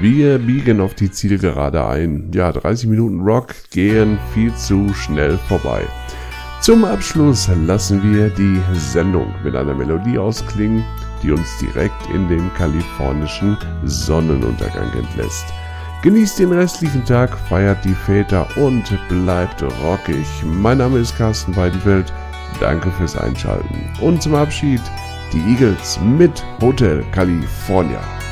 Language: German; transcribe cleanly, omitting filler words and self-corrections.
Wir biegen auf die Zielgerade ein. Ja, 30 Minuten Rock gehen viel zu schnell vorbei. Zum Abschluss lassen wir die Sendung mit einer Melodie ausklingen, die uns direkt in den kalifornischen Sonnenuntergang entlässt. Genießt den restlichen Tag, feiert die Väter und bleibt rockig. Mein Name ist Carsten Weidenfeld. Danke fürs Einschalten. Und zum Abschied die Eagles mit Hotel California.